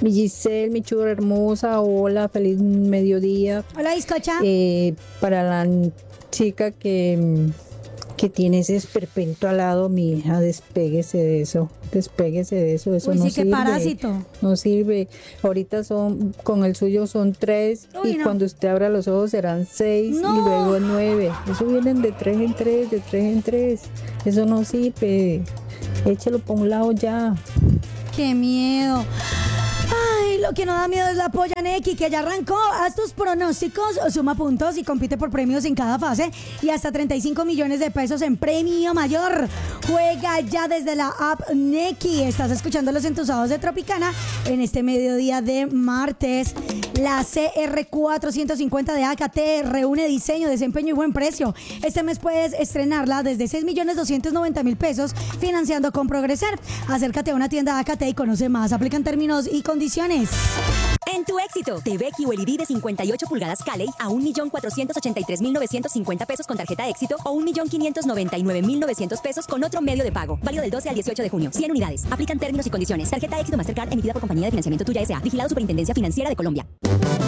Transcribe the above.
Mi Giselle, mi chula hermosa, hola, feliz mediodía. Hola, bizcocha. Para la chica que tiene ese esperpento al lado, mi hija, despéguese de eso, eso Uy, no sí, qué sirve. parásito. No sirve. Ahorita con el suyo son 3 Uy, y no. cuando usted abra los ojos serán 6 No. y luego 9. Eso vienen de 3 en 3, de 3 en 3. Eso no sirve. Échelo por un lado ya. ¡Qué miedo! Ay, lo que no da miedo es la polla Neki, que ya arrancó. Haz tus pronósticos, suma puntos y compite por premios en cada fase y hasta 35 millones de pesos en premio mayor. Juega ya desde la app Neki. Estás escuchando Los Entusados de Tropicana en este mediodía de martes. La CR450 de AKT reúne diseño, desempeño y buen precio. Este mes puedes estrenarla desde 6.290.000 pesos financiando con Progreser. Acércate a una tienda AKT y conoce más. Aplican términos y condiciones. En tu éxito, TV QLED de 58 pulgadas Caley a 1.483.950 pesos con tarjeta éxito o 1.599.900 pesos con otro medio de pago. Válido del 12 al 18 de junio. 100 unidades. Aplican términos y condiciones. Tarjeta éxito Mastercard emitida por Compañía de Financiamiento Tuya S.A. Vigilado Superintendencia Financiera de Colombia.